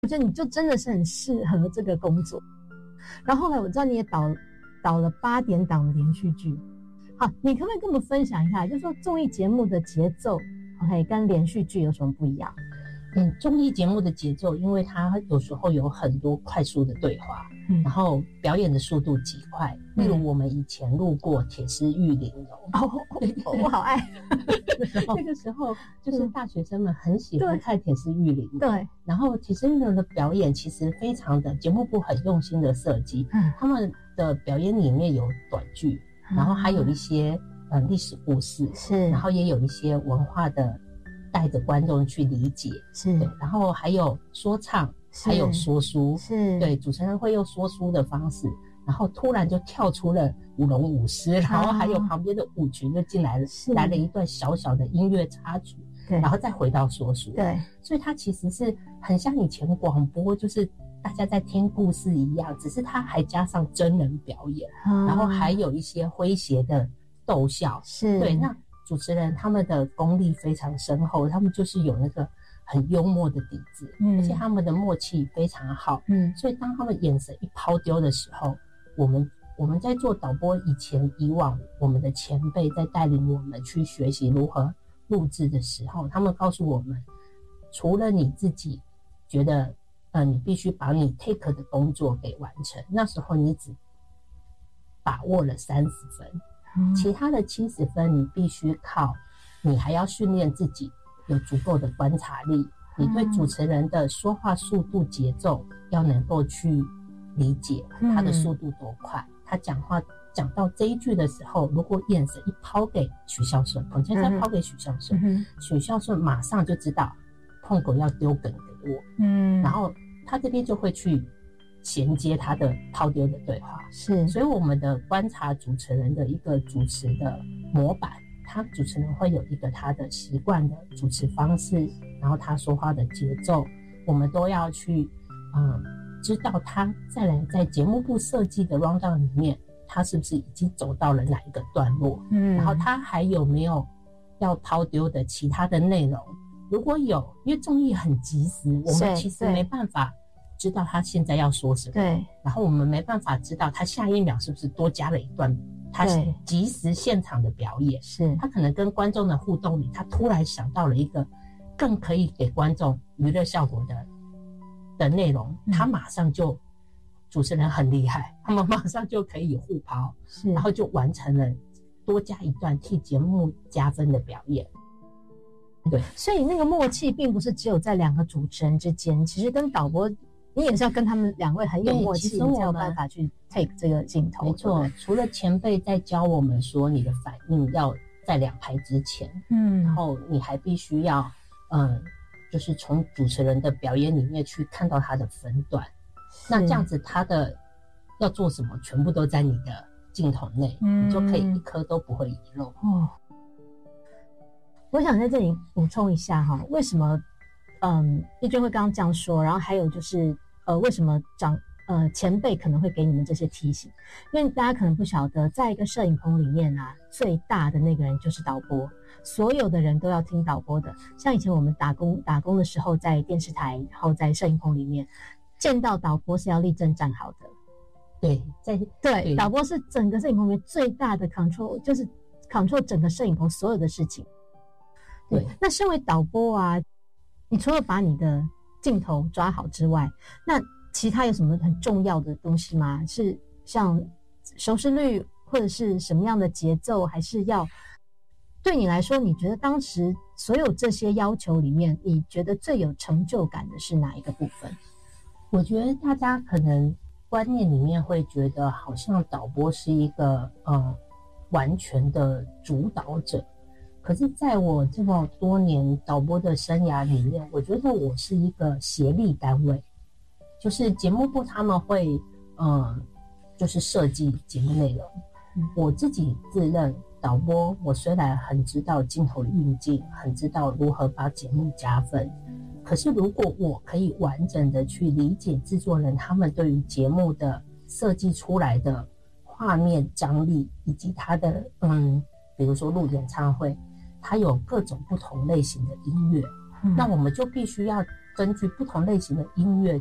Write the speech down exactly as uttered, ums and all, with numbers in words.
我觉得你就真的是很适合这个工作。然后后来我知道你也导导了八点档的连续剧，好，你可不可以跟我们分享一下，就是说综艺节目的节奏 ，OK， 跟连续剧有什么不一样？ 嗯，综艺节目的节奏，因为它有时候有很多快速的对话，嗯、然后表演的速度极快。例如我们以前录过《铁丝玉玲珑》， 哦，我好爱。 那个时候就是大学生们很喜欢看《铁丝玉玲珑》，对。然后《铁丝玉玲珑》的表演其实非常的，节目部很用心的设计，嗯，他们的表演里面有短剧，嗯、然后还有一些呃历史故事，是，然后也有一些文化的。带着观众去理解，是，对，然后还有说唱，还有说书，是，对，主持人会用说书的方式，然后突然就跳出了舞龙舞狮，然后还有旁边的舞群就进来了，来了一段小小的音乐插曲，对，然后再回到说书，对，所以它其实是很像以前广播，就是大家在听故事一样，只是它还加上真人表演，嗯、然后还有一些诙谐的逗笑，是，对，那。主持人他们的功力非常深厚，他们就是有那个很幽默的底子，嗯，而且他们的默契非常好，嗯，所以当他们眼神一抛丢的时候，我们我们在做导播以前，以往我们的前辈在带领我们去学习如何录制的时候，他们告诉我们，除了你自己觉得，呃，你必须把你 take 的工作给完成，那时候你只把握了三十分。其他的七十分你必须靠你还要训练自己有足够的观察力，你对主持人的说话速度节奏要能够去理解他的速度多快，他讲话讲到这一句的时候，如果眼神一抛给许孝顺，彭先生抛给许孝顺，嗯、许孝顺马上就知道碰狗要丢梗给我，嗯，然后他这边就会去衔接他的抛丢的对话，是，所以我们的观察主持人的一个主持的模板，他主持人会有一个他的习惯的主持方式，然后他说话的节奏，我们都要去，嗯，知道他再来在节目部设计的 rundown 里面，他是不是已经走到了哪一个段落，嗯，然后他还有没有要抛丢的其他的内容，如果有，因为综艺很及时，我们其实没办法知道他现在要说什么，对，然后我们没办法知道他下一秒是不是多加了一段他即时现场的表演，是他可能跟观众的互动里，他突然想到了一个更可以给观众娱乐效果的的内容，嗯、他马上就主持人很厉害，他们马上就可以互抛，是，然后就完成了多加一段替节目加分的表演。对， 所以那个默契并不是只有在两个主持人之间，其实跟导播。你也是要跟他们两位很有默契，你才有办法去 take 这个镜头。 没错，除了前辈在教我们说你的反应要在两拍之前，嗯，然后你还必须要，嗯，就是从主持人的表演里面去看到他的分段，那这样子他的要做什么，全部都在你的镜头内，嗯，你就可以一颗都不会遗漏。哦， 我想在这里补充一下哈，为什么？嗯，丽娟会刚刚这样说，然后还有就是，呃，为什么长呃前辈可能会给你们这些提醒？因为大家可能不晓得，在一个摄影棚里面啊，最大的那个人就是导播，所有的人都要听导播的。像以前我们打工打工的时候，在电视台，然后在摄影棚里面见到导播是要立正站好的。 对，在对, 对导播是整个摄影棚里面最大的 control， 就是 control 整个摄影棚所有的事情。对，对那身为导播啊。你除了把你的镜头抓好之外，那其他有什么很重要的东西吗？是像收视率，或者是什么样的节奏，还是要对你来说，你觉得当时所有这些要求里面，你觉得最有成就感的是哪一个部分？ 我觉得大家可能观念里面会觉得，好像导播是一个呃完全的主导者。可是在我这么多年导播的生涯里面，我觉得我是一个协力单位，就是节目部他们会嗯，就是设计节目内容，我自己自认导播，我虽然很知道镜头运镜，很知道如何把节目加分，可是如果我可以完整的去理解制作人他们对于节目的设计出来的画面张力，以及他的嗯，比如说录演唱会，它有各种不同类型的音乐，嗯、那我们就必须要根据不同类型的音乐